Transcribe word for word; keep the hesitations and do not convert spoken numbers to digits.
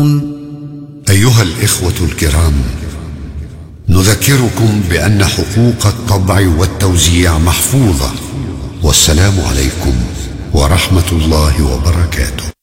يعلمون. أيها الإخوة الكرام، نذكركم بأن حقوق الطبع والتوزيع محفوظة. والسلام عليكم ورحمة الله وبركاته.